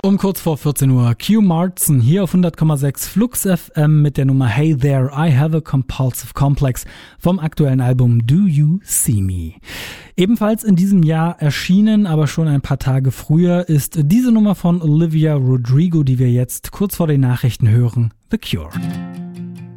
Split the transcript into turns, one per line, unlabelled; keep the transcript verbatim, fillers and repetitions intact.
Um kurz vor vierzehn Uhr, Q Martin hier auf hundert Komma sechs Flux F M mit der Nummer Hey There, I Have a Compulsive Complex vom aktuellen Album Do You See Me. Ebenfalls in diesem Jahr erschienen, aber schon ein paar Tage früher, ist diese Nummer von Olivia Rodrigo, die wir jetzt kurz vor den Nachrichten hören, The Cure.